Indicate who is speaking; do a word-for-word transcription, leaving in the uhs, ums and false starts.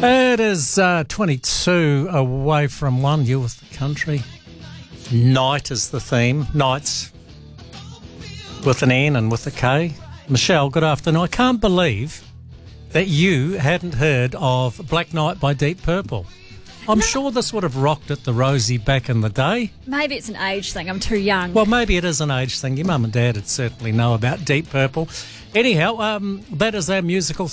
Speaker 1: It is uh, twenty-two away from one. You with the country. Night is the theme. Nights with an N and with a K. Michelle, good afternoon. I can't believe that you hadn't heard of Black Knight by Deep Purple. I'm no. sure this would have rocked at the Rosie back in the day.
Speaker 2: Maybe it's an age thing. I'm too young.
Speaker 1: Well, maybe it is an age thing. Your mum and dad would certainly know about Deep Purple. Anyhow, um, that is our musical